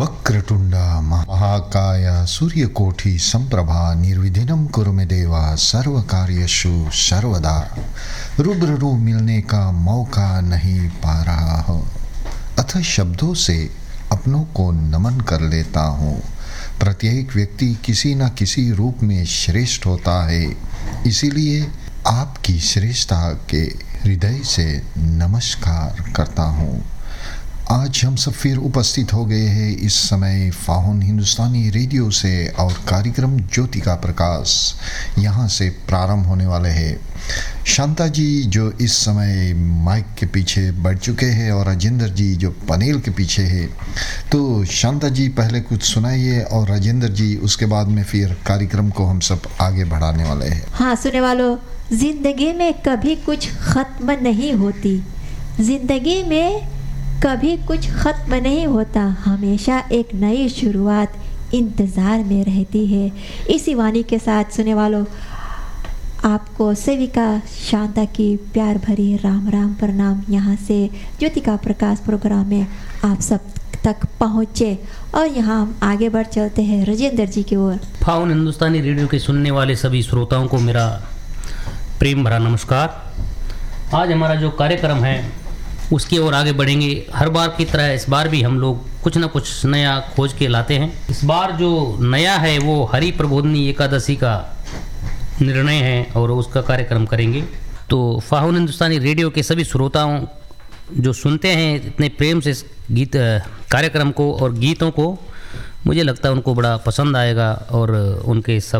वक्रतुंडा महाकाय सूर्यकोटि संप्रभा निर्विघ्नं कुरु मे देवा सर्वकार्येषु सर्वदा। रूबरू मिलने का मौका नहीं पा रहा हूँ, अतः शब्दों से अपनों को नमन कर लेता हूँ। प्रत्येक व्यक्ति किसी न किसी रूप में श्रेष्ठ होता है, इसीलिए आपकी श्रेष्ठता के हृदय से नमस्कार करता हूँ। आज हम सब फिर उपस्थित हो गए हैं इस समय फाउन हिंदुस्तानी रेडियो से, और कार्यक्रम ज्योति का प्रकाश यहाँ से प्रारंभ होने वाले हैं। शांता जी जो इस समय माइक के पीछे बैठ चुके हैं और राजेंद्र जी जो पैनल के पीछे है, तो शांता जी पहले कुछ सुनाइए और राजेंद्र जी उसके बाद में फिर कार्यक्रम को हम सब आगे बढ़ाने वाले हैं। हाँ सुनने वालों, जिंदगी में कभी कुछ ख़त्म नहीं होती, जिंदगी में कभी कुछ ख़त्म नहीं होता, हमेशा एक नई शुरुआत इंतज़ार में रहती है। इसी वाणी के साथ सुने वालों, आपको सेविका शांता की प्यार भरी राम राम प्रणाम। यहाँ से ज्योति का प्रकाश प्रोग्राम में आप सब तक पहुँचे और यहाँ हम आगे बढ़ चलते हैं राजेंद्र जी की ओर। फाउन हिंदुस्तानी रेडियो के सुनने वाले सभी श्रोताओं को मेरा प्रेम भरा नमस्कार। आज हमारा जो कार्यक्रम है उसकी ओर आगे बढ़ेंगे। हर बार की तरह इस बार भी हम लोग कुछ न कुछ नया खोज के लाते हैं। इस बार जो नया है वो हरि प्रबोधनी एकादशी का निर्णय है और उसका कार्यक्रम करेंगे। तो फाहुन हिंदुस्तानी रेडियो के सभी श्रोताओं जो सुनते हैं इतने प्रेम से गीत कार्यक्रम को और गीतों को, मुझे लगता है उनको बड़ा पसंद आएगा और उनके सब